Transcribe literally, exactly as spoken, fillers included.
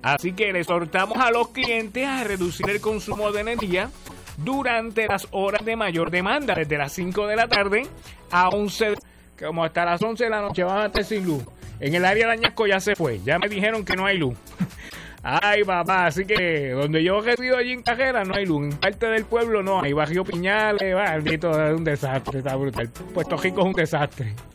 Así que le exhortamos a los clientes a reducir el consumo de energía durante las horas de mayor demanda, desde las cinco de la tarde a once, como hasta las once de la noche van a estar sin luz. En el área de Añasco ya se fue, ya me dijeron que no hay luz. Ay, papá, así que donde yo resido allí en Cajera no hay luz, en parte del pueblo no hay, Barrio Piñales, va, es un desastre, está brutal. Puerto Rico es un desastre.